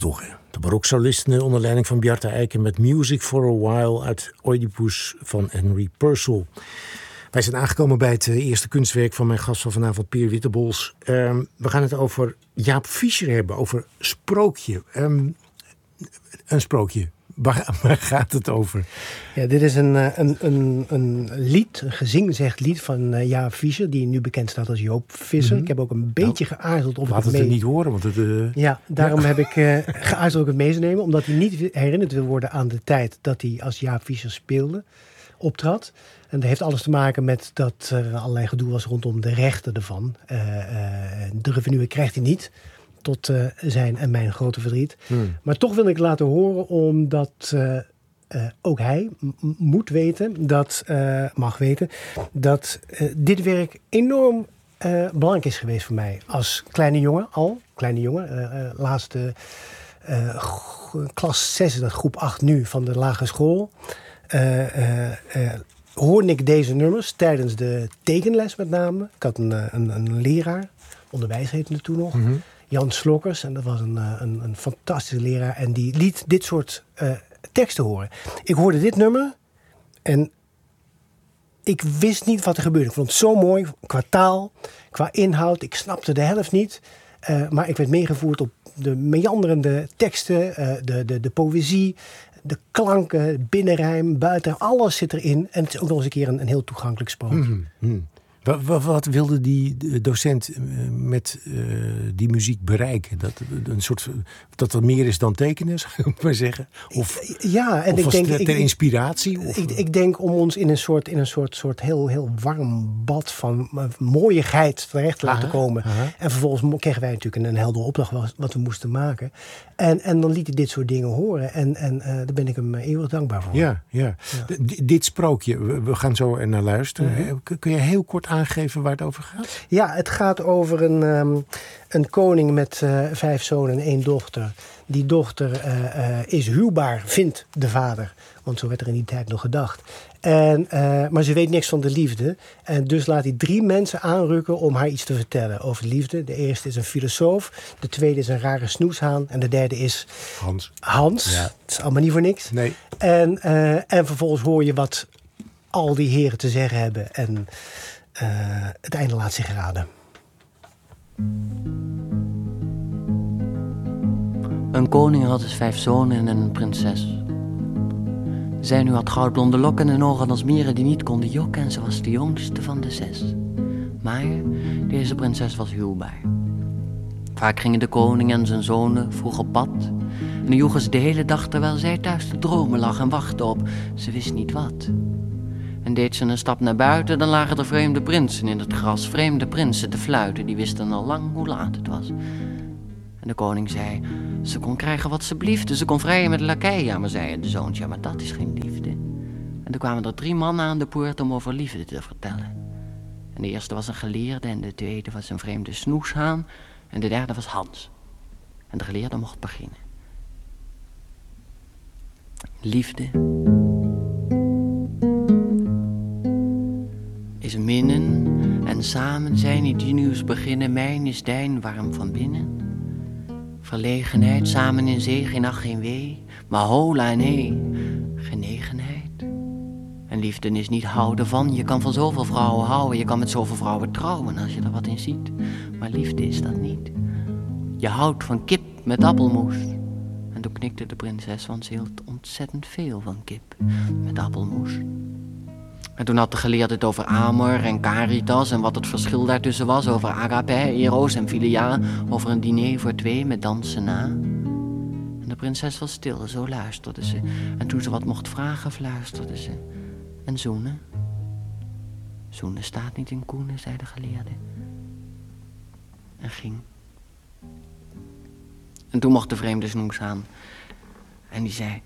Hertoghe. De baroksolisten onder leiding van Bjarte Eiken met Music for a While uit Oedipus van Henry Purcell. Wij zijn aangekomen bij het eerste kunstwerk van mijn gast van vanavond, Pier Wittebols. We gaan het over Jaap Fischer hebben, over Sprookje. Een sprookje. Waar gaat het over? Ja, dit is een lied, een gezingzegd lied van Jaap Fischer, die nu bekend staat als Joop Visser. Ik heb ook een beetje geaarzeld of laat ik het niet horen, want het... Ja, daarom heb ik geaarzeld ook het mee te nemen, omdat hij niet herinnerd wil worden aan de tijd dat hij als Jaap Fischer speelde, optrad. En dat heeft alles te maken met dat er allerlei gedoe was rondom de rechten ervan. De revenue krijgt hij niet, tot zijn en mijn grote verdriet. Maar toch wil ik laten horen, omdat ook hij mag weten dat dit werk enorm belangrijk is geweest voor mij. Als kleine jongen, laatste klas 6, dat groep 8 nu van de lagere school. Hoorde ik deze nummers tijdens de tekenles met name. Ik had een leraar, onderwijs heette het toen nog, Jan Slokkers. En dat was een fantastische leraar. En die liet dit soort teksten horen. Ik hoorde dit nummer en ik wist niet wat er gebeurde. Ik vond het zo mooi, qua taal, qua inhoud. Ik snapte de helft niet. Maar ik werd meegevoerd op de meanderende teksten, de poëzie, de klanken, binnenrijm, buitenrijm, alles zit erin. En het is ook nog eens een keer een heel toegankelijk sprookje. Wat wilde die docent met die muziek bereiken? Dat er meer is dan tekenen, zou ik maar zeggen? Of, ja, en of was het ter inspiratie? Ik denk om ons in een soort heel warm bad van mooiigheid terecht te laten komen. En vervolgens kregen wij natuurlijk een heldere opdracht wat we moesten maken. En dan liet hij dit soort dingen horen. En daar ben ik hem eeuwig dankbaar voor. Ja. Dit sprookje, we gaan zo er naar luisteren. Kun je heel kort aangeven waar het over gaat? Ja, het gaat over een koning met 5 zonen en 1 dochter. Die dochter is huwbaar, vindt de vader. Want zo werd er in die tijd nog gedacht. Maar ze weet niks van de liefde. En dus laat hij 3 mensen aanrukken om haar iets te vertellen over de liefde. De eerste is een filosoof. De tweede is een rare snoeshaan. En de derde is Hans. Ja. Dat is allemaal niet voor niks. Nee. En vervolgens hoor je wat al die heren te zeggen hebben. En het einde laat zich raden. Een koning had dus 5 zonen en een prinses. Zij nu had goudblonde lokken en ogen als mieren die niet konden jokken. En ze was de jongste van de 6. Maar deze prinses was huwbaar. Vaak gingen de koning en zijn zonen vroeg op pad. En dan joegen ze de hele dag terwijl zij thuis te dromen lag en wachtte op ze wist niet wat. En deed ze een stap naar buiten, dan lagen er vreemde prinsen in het gras. Vreemde prinsen te fluiten, die wisten al lang hoe laat het was. En de koning zei, ze kon krijgen wat ze bliefde. Ze kon vrijen met lakij. Ja, maar zei de zoontje, maar dat is geen liefde. En toen kwamen er 3 mannen aan de poort om over liefde te vertellen. En de eerste was een geleerde en de tweede was een vreemde snoeshaan. En de derde was Hans. En de geleerde mocht beginnen. Liefde is minnen en samen zijn die nieuws beginnen. Mijn is dijn warm van binnen. Verlegenheid, samen in zee, geen ach, geen wee. Maar hola en hee, genegenheid. En liefde is niet houden van. Je kan van zoveel vrouwen houden. Je kan met zoveel vrouwen trouwen als je er wat in ziet. Maar liefde is dat niet. Je houdt van kip met appelmoes. En toen knikte de prinses, want ze hield ontzettend veel van kip met appelmoes. En toen had de geleerde het over amor en caritas en wat het verschil daartussen was. Over agape, eros en philia. Over een diner voor 2 met dansen na. En de prinses was stil, zo luisterde ze. En toen ze wat mocht vragen, fluisterde ze. En zoenen? Zoenen staat niet in koenen, zei de geleerde. En ging. En toen mocht de vreemde snoes aan. En die zei...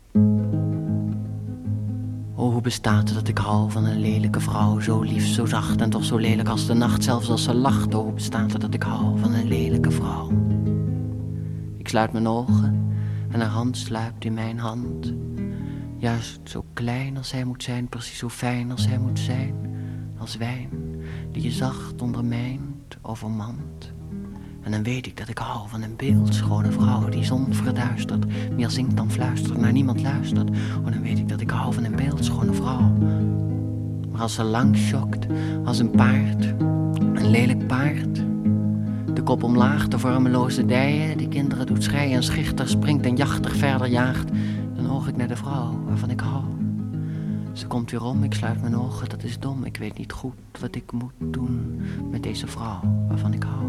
Oh, hoe bestaat het dat ik hou van een lelijke vrouw, zo lief, zo zacht en toch zo lelijk als de nacht, zelfs als ze lacht. Oh, hoe bestaat het dat ik hou van een lelijke vrouw. Ik sluit mijn ogen en haar hand sluipt in mijn hand. Juist zo klein als hij moet zijn, precies zo fijn als hij moet zijn. Als wijn die je zacht ondermijnt, overmand. En dan weet ik dat ik hou van een beeldschone vrouw die zon verduistert, meer zingt dan fluistert, naar niemand luistert. Oh, dan weet ik dat ik hou van een beeldschone vrouw. Maar als ze lang schokt, als een paard, een lelijk paard, de kop omlaag, de vormeloze dijen, die kinderen doet schreien en schichter springt en jachtig verder jaagt, dan oog ik naar de vrouw waarvan ik hou. Ze komt weer om, ik sluit mijn ogen, dat is dom. Ik weet niet goed wat ik moet doen met deze vrouw waarvan ik hou.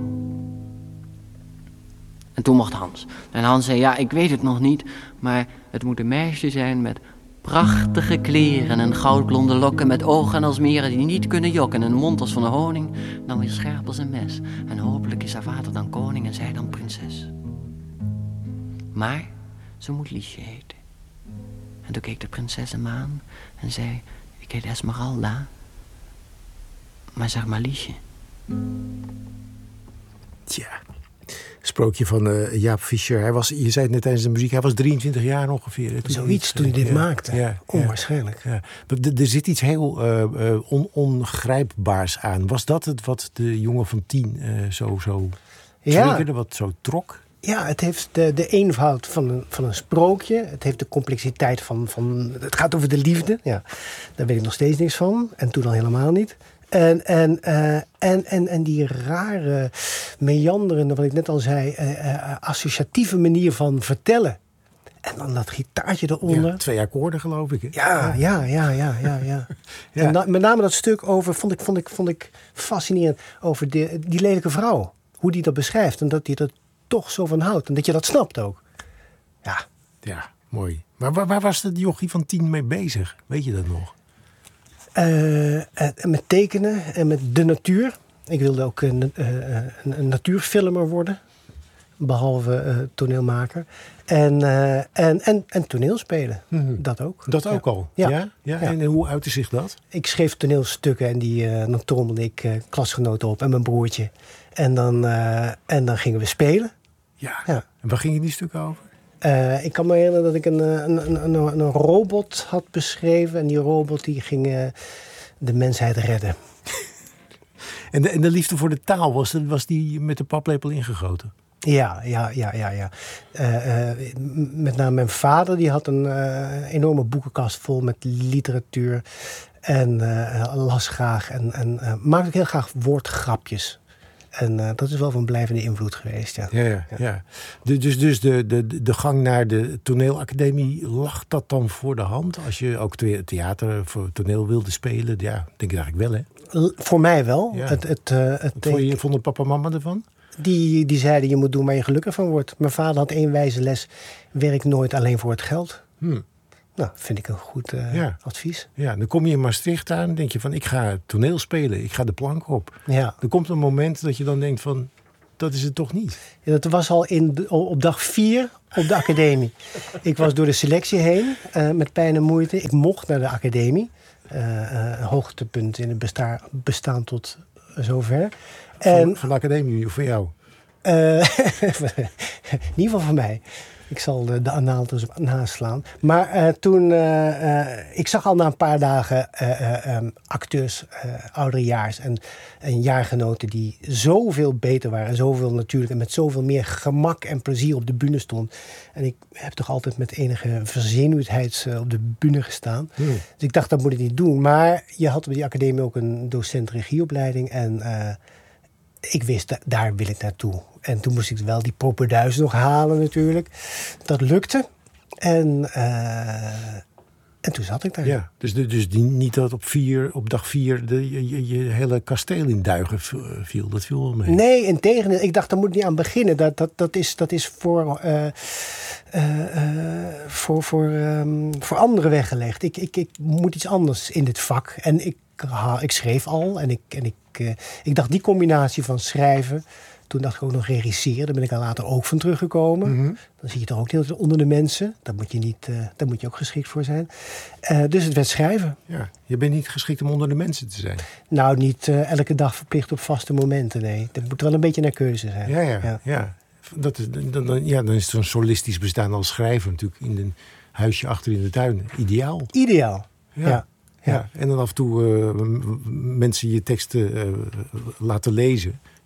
En toen mocht Hans. En Hans zei, ja, ik weet het nog niet, maar het moet een meisje zijn met prachtige kleren en goudblonde lokken, met ogen als meren die niet kunnen jokken, en een mond als van de honing, dan weer scherp als een mes. En hopelijk is haar vader dan koning en zij dan prinses. Maar ze moet Liesje heten. En toen keek de prinses hem aan en zei, ik heet Esmeralda, maar zeg maar Liesje. Tja, sprookje van Jaap Fischer. Je zei het net tijdens de muziek, hij was 23 jaar ongeveer. Zoiets toen hij dit maakte. Ja, onwaarschijnlijk. Ja. Er zit iets heel ongrijpbaars aan. Was dat het wat de jongen van 10 zo triggerde, wat zo trok? Ja, het heeft de eenvoud van een sprookje. Het heeft de complexiteit van... Het gaat over de liefde. Ja, daar weet ik nog steeds niks van. En toen al helemaal niet. En die rare, meanderende, wat ik net al zei, associatieve manier van vertellen. En dan dat gitaartje eronder. Ja, 2 akkoorden, geloof ik. Hè? Ja. En met name dat stuk over, vond ik fascinerend, over die lelijke vrouw. Hoe die dat beschrijft. En dat hij er toch zo van houdt. En dat je dat snapt ook. Ja, mooi. Maar waar was de jochie van 10 mee bezig? Weet je dat nog? Met tekenen en met de natuur. Ik wilde ook een natuurfilmer worden. Behalve toneelmaker. En toneelspelen. Mm-hmm. Dat ook. Dat ook al? Ja. En hoe uitte zich dat? Ik schreef toneelstukken en dan trommelde ik klasgenoten op en mijn broertje. En dan gingen we spelen. Ja. En waar gingen die stukken over? Ik kan me herinneren dat ik een robot had beschreven. En die robot die ging de mensheid redden. En de liefde voor de taal, was die met de paplepel ingegoten? Ja. Met name mijn vader, die had een enorme boekenkast vol met literatuur. En las graag en maakte ook heel graag woordgrapjes. En dat is wel van blijvende invloed geweest, ja. Dus de gang naar de toneelacademie, lag dat dan voor de hand? Als je ook theater voor toneel wilde spelen, ja, denk ik eigenlijk wel, hè? Voor mij wel. Ja. Vonden papa en mama ervan? Die zeiden, je moet doen waar je gelukkig van wordt. Mijn vader had 1 wijze les, werk nooit alleen voor het geld. Nou, vind ik een goed advies. Ja, dan kom je in Maastricht aan en denk je van, ik ga toneel spelen, ik ga de plank op. Ja. Er komt een moment dat je dan denkt van, dat is het toch niet? Ja, dat was al op dag 4 op de academie. Ik was door de selectie heen, met pijn en moeite. Ik mocht naar de academie. Een hoogtepunt in het bestaan tot zover. Van de academie of van jou? In ieder geval van mij. Ik zal de anaalters naslaan. Maar toen... ik zag al na een paar dagen acteurs, ouderejaars en jaargenoten die zoveel beter waren. Zoveel natuurlijk en met zoveel meer gemak en plezier op de bühne stond. En ik heb toch altijd met enige verzenuwdheid op de bühne gestaan. Dus ik dacht, dat moet ik niet doen. Maar je had op die academie ook een docent regieopleiding. En ik wist, daar wil ik naartoe. En toen moest ik wel die propeduis nog halen natuurlijk. Dat lukte. En toen zat ik daar. Ja, dus niet dat op dag 4 je hele kasteel in duigen viel. Dat viel wel mee. Nee, integendeel. Ik dacht, daar moet ik niet aan beginnen. Dat is voor anderen weggelegd. Ik moet iets anders in dit vak. En ik schreef al. En ik dacht, die combinatie van schrijven. Toen dacht ik ook nog regisseren. Daar ben ik er later ook van teruggekomen. Mm-hmm. Dan zie je toch ook heel onder de mensen. Daar moet je ook geschikt voor zijn. Dus het werd schrijven. Ja, je bent niet geschikt om onder de mensen te zijn. Nou, niet elke dag verplicht op vaste momenten, nee. Dat moet wel een beetje naar keuze zijn. Ja. Dan is zo'n solistisch bestaan als schrijver natuurlijk in een huisje achter in de tuin. Ideaal. Ja. En dan af en toe mensen je teksten laten lezen.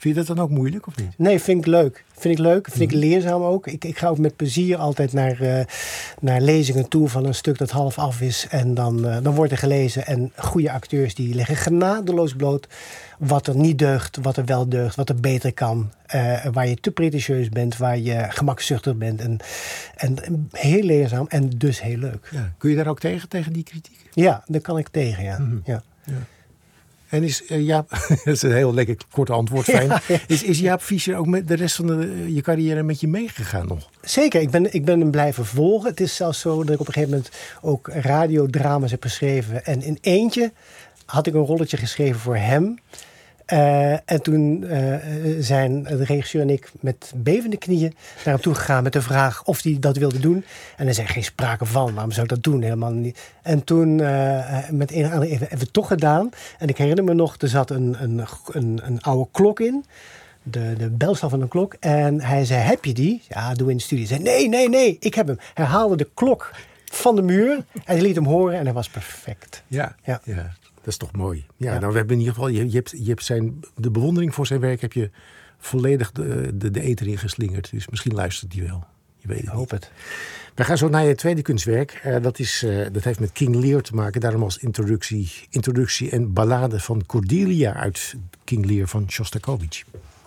Vind je dat dan ook moeilijk of niet? Nee, vind ik leuk. Vind ik leerzaam ook. Ik ga ook met plezier altijd naar lezingen toe van een stuk dat half af is. En dan wordt er gelezen. En goede acteurs die leggen genadeloos bloot wat er niet deugt, wat er wel deugt, wat er beter kan. Waar je te pretentieus bent, waar je gemakzuchtig bent. En heel leerzaam en dus heel leuk. Ja. Kun je daar ook tegen die kritiek? Ja, daar kan ik tegen, ja. Mm-hmm. Ja. En is Jaap, dat is een heel lekker korte antwoord, fijn. Ja. Is Jaap Visser ook met de rest van je carrière met je meegegaan nog? Zeker, ik ben hem blijven volgen. Het is zelfs zo dat ik op een gegeven moment ook radiodrama's heb geschreven. En in eentje had ik een rolletje geschreven voor hem. En toen zijn de regisseur en ik met bevende knieën naar hem toe gegaan met de vraag of hij dat wilde doen. En hij zei, geen sprake van, waarom zou ik dat doen? Helemaal niet. En toen met een andere even het toch gedaan. En ik herinner me nog, er zat een oude klok in. De belstel van een klok. En hij zei, heb je die? Ja, doe in de studie. Hij zei, nee, ik heb hem. Hij haalde de klok van de muur en hij liet hem horen en hij was perfect. Ja. Dat is toch mooi. Ja. Nou, we hebben in ieder geval, je hebt de bewondering voor zijn werk heb je volledig de eter ingeslingerd. Dus misschien luistert hij wel. Je weet het niet. Ik hoop het. We gaan zo naar je tweede kunstwerk. Dat heeft met King Lear te maken. Daarom als introductie en ballade van Cordelia uit King Lear van Shostakovich.